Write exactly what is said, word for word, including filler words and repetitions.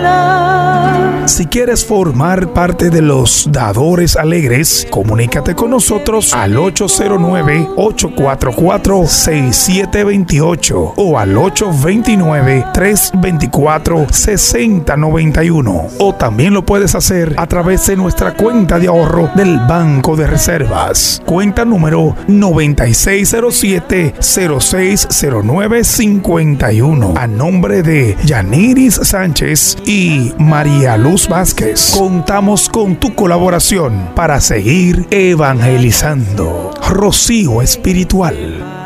Si quieres formar parte de los dadores alegres, comunícate con nosotros al ocho cero nueve, ocho cuatro cuatro, seis siete dos ocho o al ocho dos nueve, tres dos cuatro, seis cero nueve uno. O también lo puedes hacer a través de nuestra cuenta de ahorro del Banco de Reservas. Cuenta número noventa y seis cero siete, cero seis cero nueve cinco uno. A nombre de Yaniris Sánchez y María Luz Vázquez, contamos con tu colaboración para seguir evangelizando. Rocío Espiritual.